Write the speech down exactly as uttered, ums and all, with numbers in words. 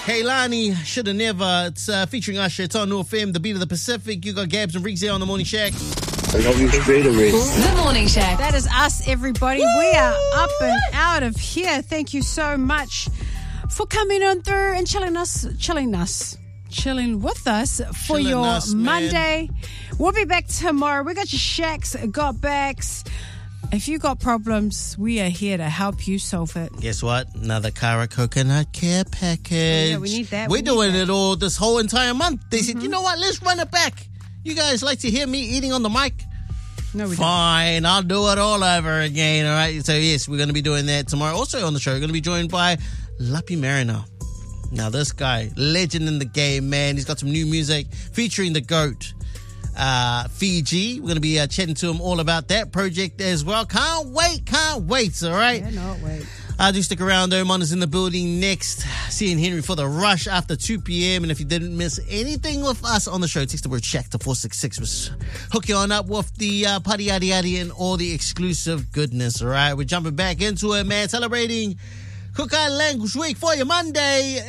Kaylani, Shoulda Never. It's uh, featuring Usher. It's on North F M, the beat of the Pacific. You got Gabs and Riggs here on The Morning Shack. I love you straight away. The Morning Shack. That is us, everybody. Woo! We are up and out of here. Thank you so much for coming on through and chilling us, chilling us, chilling with us for Chilling your us, man. Monday. We'll be back tomorrow. We got your shacks, got backs. If you got problems, we are here to help you solve it. Guess what? Another Kara coconut care package. Oh, yeah, we need that. We're We need doing that. it all this whole entire month. They Mm-hmm. said, you know what? Let's run it back. You guys like to hear me eating on the mic? No, we don't. Fine, I'll do it all over again, all right? So, yes, we're going to be doing that tomorrow. Also on the show, we're going to be joined by Lappy Mariner. Now, this guy, legend in the game, man. He's got some new music featuring the GOAT, uh, Fiji. We're going to be uh, chatting to him all about that project as well. Can't wait, can't wait, all right? Yeah, no, wait. Uh, do stick around though. Mon is in the building next. Seeing Henry for the rush after two p.m. And if you didn't miss anything with us on the show, text the word Shack to four six six. We'll hook you on up with the uh, party yaddy yaddy and all the exclusive goodness. All right, we're jumping back into it, man. Celebrating Cook Island Language Week for you Monday.